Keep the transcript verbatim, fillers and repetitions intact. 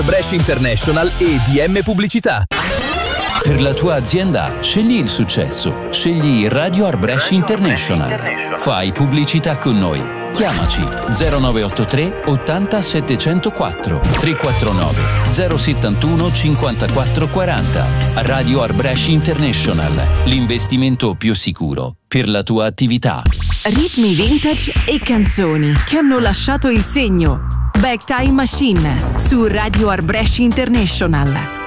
Brescia International e D M Pubblicità. Per la tua azienda scegli il successo, scegli Radio Art Brescia International. Fai pubblicità con noi. Chiamaci zero nove otto tre ottanta settecentoquattro tre quattro nove zero settantuno cinquantaquattro quaranta. Radio Art Brescia International, l'investimento più sicuro per la tua attività. Ritmi vintage e canzoni che hanno lasciato il segno. Back Time Machine su Radio Art Brescia International.